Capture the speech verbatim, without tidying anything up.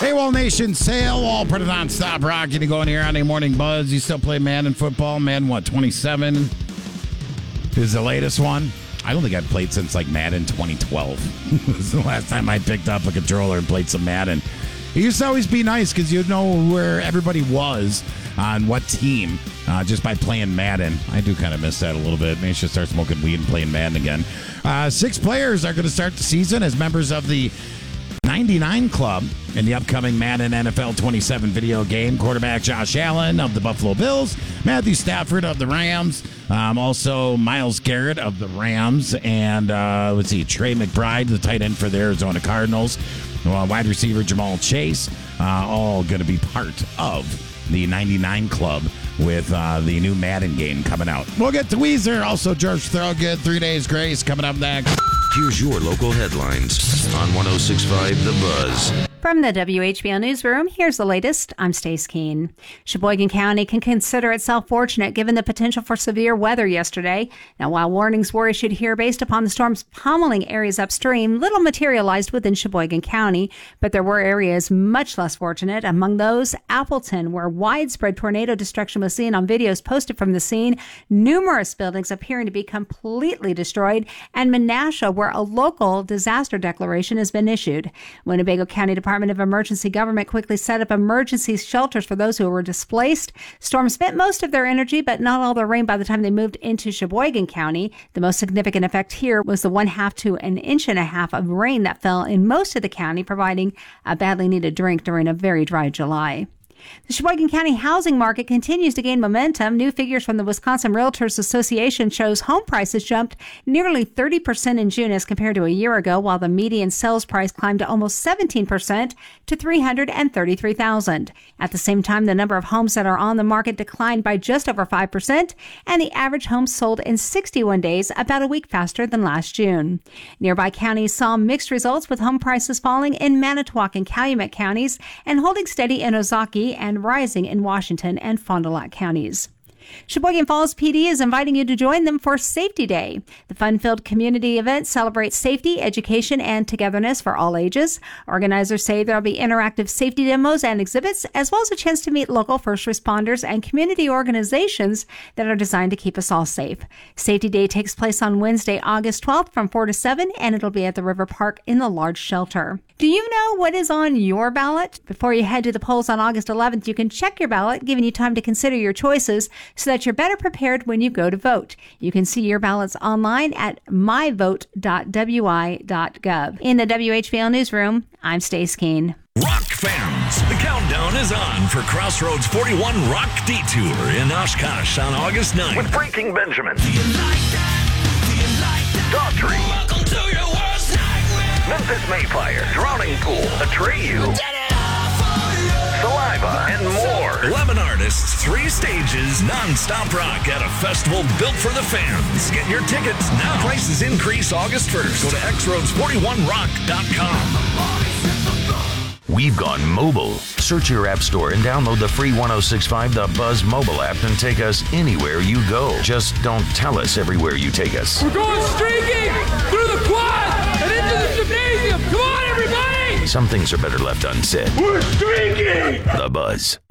AWOL Nation, Sale, all put it on Stop Rock. You go in here on a morning buzz. You still play Madden football. Madden, what, twenty-seven is the latest one? I don't think I've played since like Madden twenty twelve. This is the last time I picked up a controller and played some Madden. It used to always be nice because you'd know where everybody was on what team uh, just by playing Madden. I do kind of miss that a little bit. Maybe I should start smoking weed and playing Madden again. Uh, six players are going to start the season as members of the ninety-nine Club in the upcoming Madden N F L twenty-seven video game. Quarterback Josh Allen of the Buffalo Bills, Matthew Stafford of the Rams, um, also Myles Garrett of the Rams, and uh, let's see, Trey McBride, the tight end for the Arizona Cardinals, uh, wide receiver Jamal Chase, uh, all going to be part of the ninety-nine Club with uh, the new Madden game coming out. We'll get to Weezer, also George Thorogood, Three Days Grace coming up next. Here's your local headlines on one oh six point five The Buzz. From the W H B L Newsroom, here's the latest. I'm Stace Keene. Sheboygan County can consider itself fortunate given the potential for severe weather yesterday. Now, while warnings were issued here based upon the storm's pummeling areas upstream, little materialized within Sheboygan County, but there were areas much less fortunate. Among those, Appleton, where widespread tornado destruction was seen on videos posted from the scene, numerous buildings appearing to be completely destroyed, and Menasha, where a local disaster declaration has been issued. Winnebago County Department Department of Emergency Government quickly set up emergency shelters for those who were displaced. Storm spent most of their energy, but not all their rain by the time they moved into Sheboygan County. The most significant effect here was the one half to an inch and a half of rain that fell in most of the county, providing a badly needed drink during a very dry July. The Sheboygan County housing market continues to gain momentum. New figures from the Wisconsin Realtors Association shows home prices jumped nearly thirty percent in June as compared to a year ago, while the median sales price climbed to almost seventeen percent to three hundred thirty-three thousand dollars. At the same time, the number of homes that are on the market declined by just over five percent, and the average home sold in sixty-one days, about a week faster than last June. Nearby counties saw mixed results, with home prices falling in Manitowoc and Calumet counties and holding steady in Ozaukee and rising in Washington and Fond du Lac counties. Sheboygan Falls P D is inviting you to join them for Safety Day. The fun-filled community event celebrates safety, education, and togetherness for all ages. Organizers say there will be interactive safety demos and exhibits, as well as a chance to meet local first responders and community organizations that are designed to keep us all safe. Safety Day takes place on Wednesday, August twelfth from four to seven, and it'll be at the River Park in the large shelter. Do you know what is on your ballot? Before you head to the polls on August eleventh, you can check your ballot, giving you time to consider your choices so that you're better prepared when you go to vote. You can see your ballots online at my vote dot w i dot gov. In the W H B L Newsroom, I'm Stace Keene. Rock fans, the countdown is on for Crossroads forty-one Rock Detour in Oshkosh on August ninth. With Breaking Benjamin, Daughtry, Memphis Mayfire, Drowning Pool, Atreyu, Saliva, and more. eleven artists, three stages, non-stop rock at a festival built for the fans. Get your tickets now. Prices increase August first. Go to x roads forty-one rock dot com. We've gone mobile. Search your app store and download the free one oh six point five The Buzz mobile app and take us anywhere you go. Just don't tell us everywhere you take us. We're going streaking through the quad and into the gymnasium. Come on, everybody! Some things are better left unsaid. We're streaking! The Buzz.